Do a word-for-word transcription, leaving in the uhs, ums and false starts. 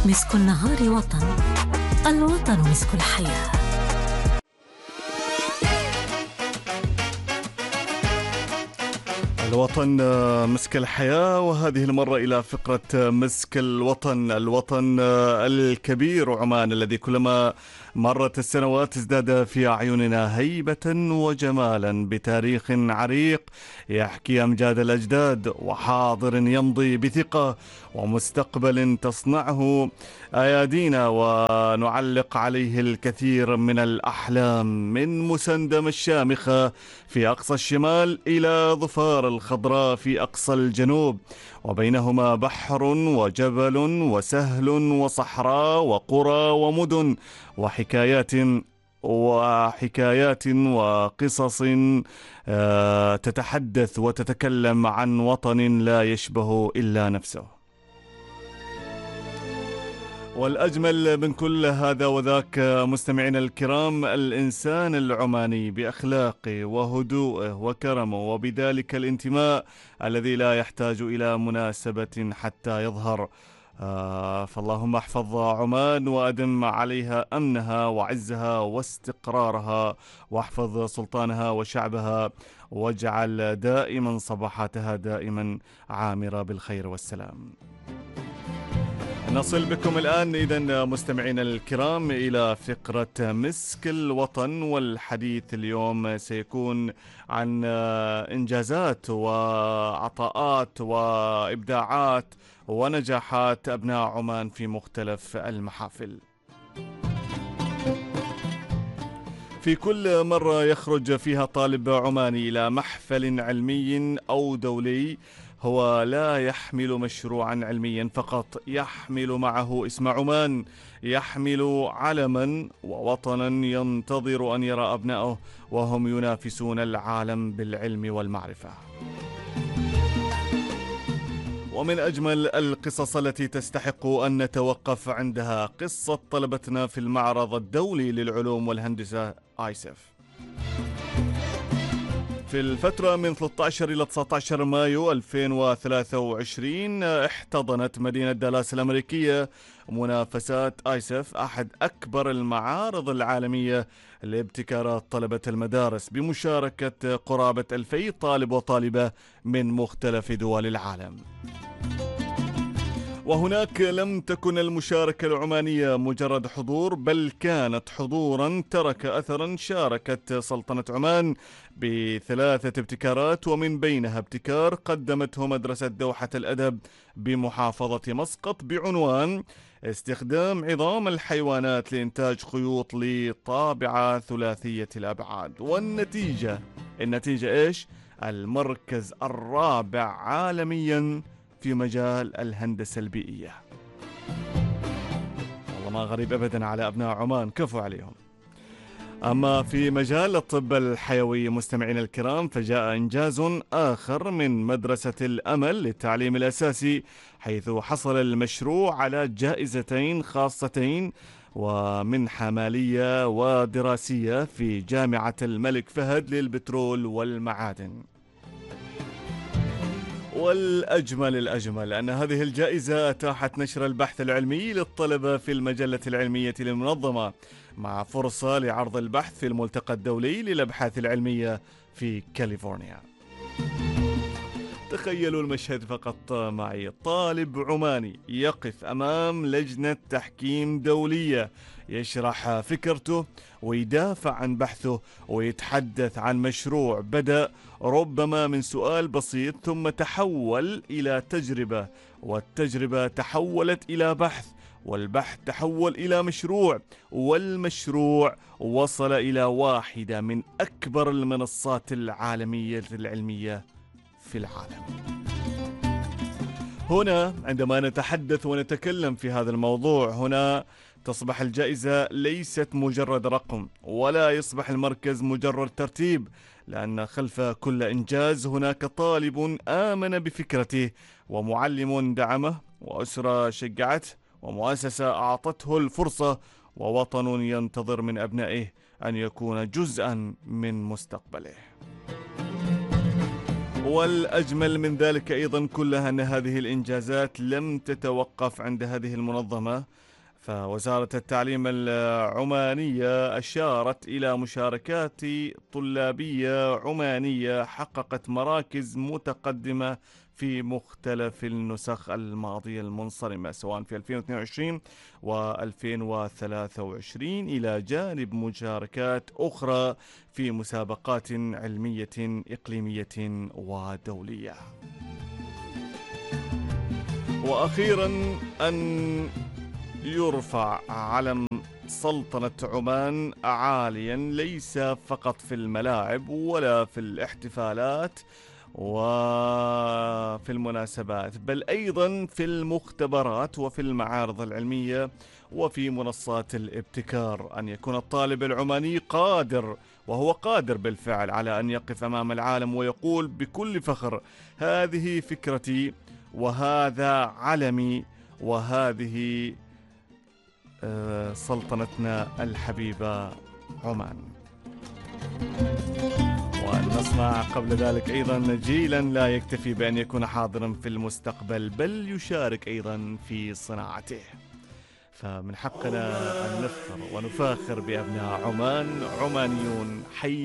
مسك النهار وطن، الوطن مسك الحياة. الوطن مسك الحياة، وهذه المرة إلى فقرة مسك الوطن. الوطن الكبير عمان الذي كلما مرت السنوات ازداد في أعيننا هيبة وجمالا، بتاريخ عريق يحكي أمجاد الأجداد، وحاضر يمضي بثقة، ومستقبل تصنعه أيادينا ونعلق عليه الكثير من الأحلام، من مسندم الشامخة في أقصى الشمال إلى ظفار الخضراء في أقصى الجنوب، وبينهما بحر وجبل وسهل وصحراء وقرى ومدن وحكايات وحكايات وقصص تتحدث وتتكلم عن وطن لا يشبه إلا نفسه. والأجمل من كل هذا وذاك مستمعينا الكرام، الإنسان العماني بأخلاقه وهدوءه وكرمه، وبذلك الانتماء الذي لا يحتاج إلى مناسبة حتى يظهر. آه فاللهم احفظ عمان وأدم عليها أمنها وعزها واستقرارها، واحفظ سلطانها وشعبها، واجعل دائما صباحاتها دائما عامرة بالخير والسلام. نصل بكم الآن إذن مستمعين الكرام إلى فقرة مسك الوطن، والحديث اليوم سيكون عن إنجازات وعطاءات وإبداعات ونجاحات أبناء عمان في مختلف المحافل. في كل مرة يخرج فيها طالب عماني إلى محفل علمي أو دولي، هو لا يحمل مشروعا علميا فقط، يحمل معه اسم عمان، يحمل علما ووطنا ينتظر أن يرى أبنائه وهم ينافسون العالم بالعلم والمعرفة. ومن أجمل القصص التي تستحق أن نتوقف عندها قصة طلبتنا في المعرض الدولي للعلوم والهندسة آيسف. في الفترة من ثلاثة عشر إلى تسعة عشر مايو ألفين وثلاثة وعشرين احتضنت مدينة دالاس الأمريكية منافسات آيسف، أحد أكبر المعارض العالمية لابتكارات طلبة المدارس، بمشاركة قرابة ألفي طالب وطالبة من مختلف دول العالم. وهناك لم تكن المشاركة العمانية مجرد حضور، بل كانت حضورا ترك أثرا. شاركت سلطنة عمان بثلاثة ابتكارات، ومن بينها ابتكار قدمته مدرسة دوحة الأدب بمحافظة مسقط بعنوان استخدام عظام الحيوانات لإنتاج خيوط لطابعة ثلاثية الأبعاد. والنتيجة النتيجة إيش؟ المركز الرابع عالميا في مجال الهندسة البيئية. والله ما غريب أبدا على أبناء عمان، كفو عليهم. أما في مجال الطب الحيوي مستمعين الكرام، فجاء إنجاز آخر من مدرسة الأمل للتعليم الأساسي، حيث حصل المشروع على جائزتين خاصتين ومنحة مالية ودراسية في جامعة الملك فهد للبترول والمعادن. والأجمل الأجمل أن هذه الجائزة أتاحت نشر البحث العلمي للطلبة في المجلة العلمية للمنظمة، مع فرصة لعرض البحث في الملتقى الدولي للأبحاث العلمية في كاليفورنيا. تخيلوا المشهد فقط معي، طالب عماني يقف أمام لجنة تحكيم دولية، يشرح فكرته ويدافع عن بحثه ويتحدث عن مشروع بدأ ربما من سؤال بسيط ثم تحول إلى تجربة، والتجربة تحولت إلى بحث، والبحث تحول إلى مشروع، والمشروع وصل إلى واحدة من أكبر المنصات العالمية العلمية في العالم. هنا عندما نتحدث ونتكلم في هذا الموضوع، هنا تصبح الجائزة ليست مجرد رقم، ولا يصبح المركز مجرد ترتيب، لأن خلف كل إنجاز هناك طالب آمن بفكرته، ومعلم دعمه، وأسرة شجعته، ومؤسسة أعطته الفرصة، ووطن ينتظر من أبنائه أن يكون جزءا من مستقبله. والأجمل من ذلك أيضا كلها أن هذه الإنجازات لم تتوقف عند هذه المنظمة، فوزارة التعليم العمانية أشارت إلى مشاركات طلابية عمانية حققت مراكز متقدمة في مختلف النسخ الماضية المنصرمة سواء في ألفين واثنين وعشرين وألفين وثلاثة وعشرين، إلى جانب مشاركات أخرى في مسابقات علمية إقليمية ودولية. وأخيرا أن يرفع علم سلطنة عمان عاليا ليس فقط في الملاعب ولا في الاحتفالات وفي المناسبات، بل أيضا في المختبرات وفي المعارض العلمية وفي منصات الابتكار. أن يكون الطالب العماني قادر، وهو قادر بالفعل، على أن يقف أمام العالم ويقول بكل فخر: هذه فكرتي وهذا علمي وهذه سلطنتنا الحبيبة عمان. وأن نصنع قبل ذلك أيضا جيلا لا يكتفي بأن يكون حاضرا في المستقبل بل يشارك أيضا في صناعته. فمن حقنا أن نفخر ونفاخر بأبناء عمان. عمانيون حي